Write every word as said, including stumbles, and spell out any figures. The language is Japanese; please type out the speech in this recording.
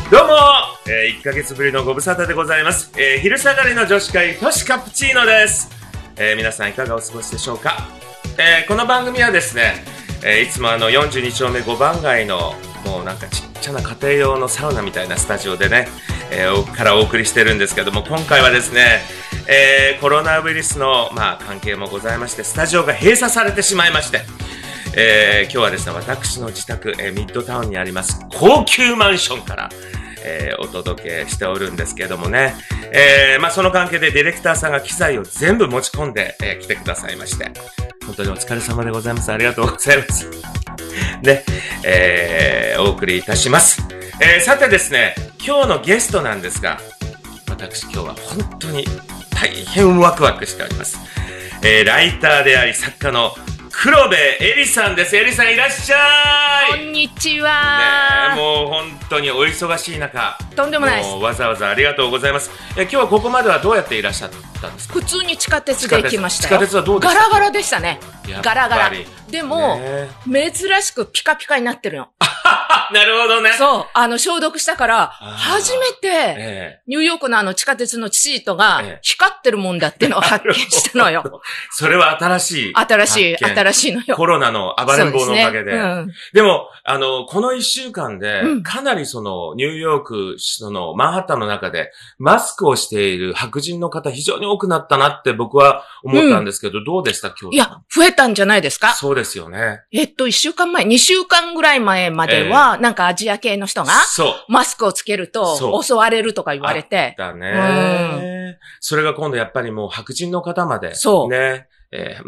どうも、えー、いっかげつぶりのご無沙汰でございます。えー、昼下がりの女子会、トシカプチーノです。えー、皆さんいかがお過ごしでしょうか。えー、この番組はですね、えー、いつもあのよんじゅうにちょうめご番街のもうなんかちっちゃな家庭用のサウナみたいなスタジオでね、えー、からお送りしてるんですけども、今回はですね、えー、コロナウイルスの、まあ、関係もございまして、スタジオが閉鎖されてしまいまして、えー、今日はですね、私の自宅、えー、ミッドタウンにあります高級マンションから、えー、お届けしておるんですけどもね、えー、まあその関係でディレクターさんが機材を全部持ち込んで、えー、来てくださいまして、本当にお疲れ様でございます。ありがとうございます。で、えー、お送りいたします。えー、さてですね、今日のゲストなんですが、私今日は本当に大変ワクワクしております。えー、ライターであり作家の黒部エリさんです。エリさんいらっしゃい。 こんにちは。 ね、もう本当にお忙しい中、 とんでもないです。 もうわざわざありがとうございます。え今日はここまではどうやっていらっしゃったんですか。 普通に地下鉄で行きましたよ。 地下鉄はどうでした。 ガラガラでしたね。ガラガラ。でも、ね、珍しくピカピカになってるの。 なるほどね。 そう。あの、消毒したから、初めて、ええ、ニューヨークのあの地下鉄のシートが光ってるもんだっていうのを発見したのよ。 それは新しい。 新しい、新しいのよ。 コロナの暴れん坊のおかげで。で, ねうん、でも、あの、この一週間で、かなりその、ニューヨーク、その、マンハッタンの中で、マスクをしている白人の方非常に多くなったなって僕は思ったんですけど、うん、どうでした今日。 いや、増えたんじゃないですか。 そうですよね。 えっと、一週間前、二週間ぐらい前までは、えーなんかアジア系の人がマスクをつけると襲われるとか言われて。 だね、うん。それが今度やっぱりもう白人の方まで。そう。ね。えー